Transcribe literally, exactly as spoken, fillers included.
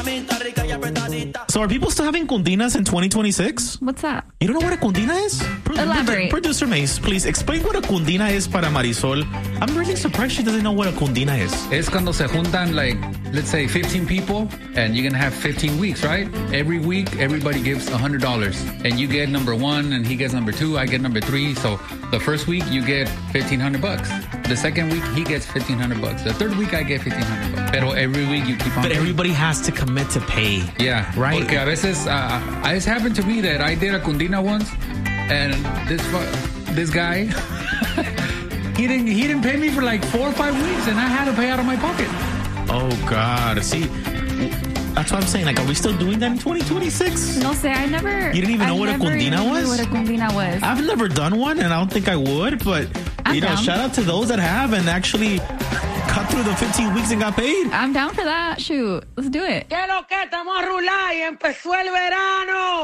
So are people still having cundinas in twenty twenty-six? What's that? You don't know what a cundina is? Pro- Elaborate. Producer Mace, please explain what a cundina is para Marisol. I'm really surprised she doesn't know what a cundina is. Es cuando se juntan, like, let's say fifteen people, and you're going to have fifteen weeks, right? Every week, everybody gives one hundred dollars. And you get number one, and he gets number two, I get number three. So the first week, you get fifteen hundred bucks. The second week, he gets fifteen hundred bucks. The third week, I get fifteen hundred bucks. Pero every week, you keep on But paying. everybody has to commit to pay. Yeah. Right? Porque a veces, uh, it's happened to me that I did a cundina once, and this fu- this guy, he didn't he didn't pay me for like four or five weeks, and I had to pay out of my pocket. Oh, God. See, that's what I'm saying. Like, are we still doing that in twenty twenty-six? No sé, I never... You didn't even know I what a never cundina even was? knew what a cundina was. I've never done one, and I don't think I would, but, I'm you know, down. shout out to those that have and actually cut through the fifteen weeks and got paid. I'm down for that. Shoot, let's do it. ¿Qué lo que estamos a rular y empezó el verano?